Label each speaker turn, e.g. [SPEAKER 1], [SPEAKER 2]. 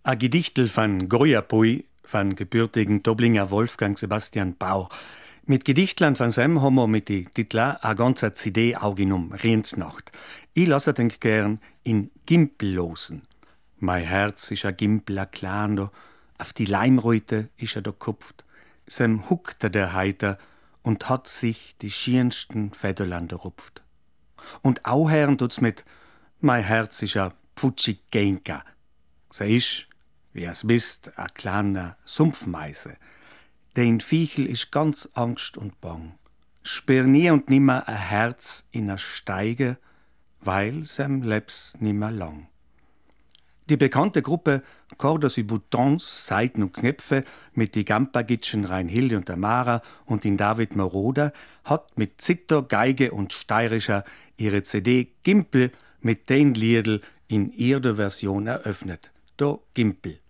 [SPEAKER 1] A Gedichtel von Goyapui von gebürtigen Doblinger Wolfgang Sebastian Bauer. Mit Gedichtlern von seinem Homo mit die Titler a ganzer CD augenum Rehnsnacht. Ich lasse den gern in Gimpel losen. Mein Herz ist a Gimpel a Klando, auf die Leimrute ist da kupft. Sem huckt der Heiter und hat sich die schönsten Federlande rupft. Und auhören tut's mit Mein Herz ist a Pfutschig Genka. Se ist, wie es wisst, a kleiner Sumpfmeise. Den Viechel ist ganz Angst und Bang. Spür nie und nimmer a Herz in a Steige, weil sem Lebs nimmer lang. Die bekannte Gruppe Cordes y Boutons, Saiten und Knöpfe mit die Gampagitschen Reinhilde und Tamara und in David Moroder hat mit Zither, Geige und Steirischer ihre CD Gimpel mit den Liedl in ihrer Version eröffnet. Da Gimpel.